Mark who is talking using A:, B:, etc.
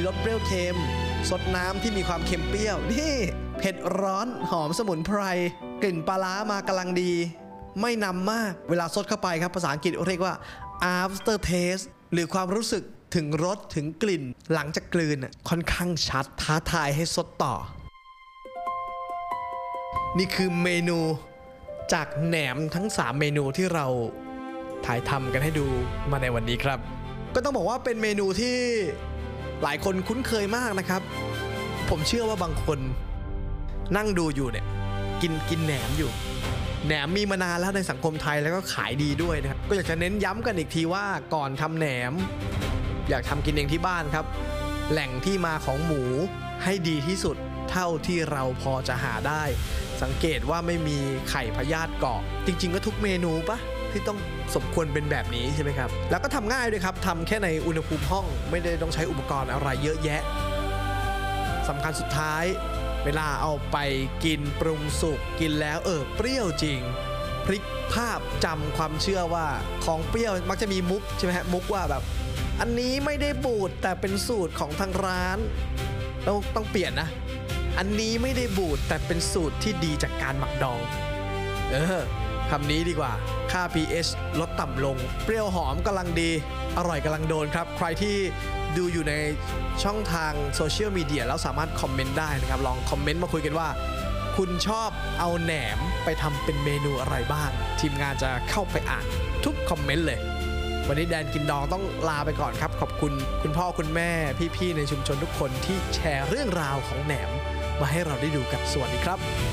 A: รสเปรี้ยวเค็มสดน้ำที่มีความเค็มเปรี้ยวนี่เผ็ดร้อนหอมสมุนไพรกลิ่นปลาร้ามากำลังดีไม่นำมากเวลาซดเข้าไปครับภาษาอังกฤษเรียกว่า after taste หรือความรู้สึกถึงรสถึงกลิ่นหลังจากกลืนค่อนข้างชัดท้าทายให้ซดต่อนี่คือเมนูจากแหนมทั้ง3เมนูที่เราถ่ายทำกันให้ดูมาในวันนี้ครับก็ต้องบอกว่าเป็นเมนูที่หลายคนคุ้นเคยมากนะครับผมเชื่อว่าบางคนนั่งดูอยู่เนี่ยกินแหนมอยู่แหนมมีมานานแล้วในสังคมไทยแล้วก็ขายดีด้วยนะครับก็อยากจะเน้นย้ำกันอีกทีว่าก่อนทำแหนมอยากทำกินเองที่บ้านครับแหล่งที่มาของหมูให้ดีที่สุดเท่าที่เราพอจะหาได้สังเกตว่าไม่มีไข่พยาธิเกาะจริงๆก็ทุกเมนูปะที่ต้องสมควรเป็นแบบนี้ใช่ไหมครับแล้วก็ทำง่ายด้วยครับทำแค่ในอุณหภูมิห้องไม่ได้ต้องใช้อุปกรณ์อะไรเยอะแยะสำคัญสุดท้ายเวลาเอาไปกินปรุงสุกกินแล้วเปรี้ยวจริงพลิกภาพจำความเชื่อว่าของเปรี้ยวมักจะมีมุกใช่ไหมฮะมุกว่าแบบอันนี้ไม่ได้บูดแต่เป็นสูตรของทางร้านต้องเปลี่ยนนะอันนี้ไม่ได้บูดแต่เป็นสูตรที่ดีจากการหมักดองคำนี้ดีกว่าค่า pH ลดต่ำลงเปรี้ยวหอมกำลังดีอร่อยกำลังโดนครับใครที่ดูอยู่ในช่องทางโซเชียลมีเดียแล้วสามารถคอมเมนต์ได้นะครับลองคอมเมนต์มาคุยกันว่าคุณชอบเอาแหนมไปทำเป็นเมนูอะไรบ้างทีมงานจะเข้าไปอ่านทุกคอมเมนต์เลยวันนี้แดนกินดองต้องลาไปก่อนครับขอบคุณคุณพ่อคุณแม่พี่ๆในชุมชนทุกคนที่แชร์เรื่องราวของแหนมมาให้เราได้ดูกันสวัสดีครับ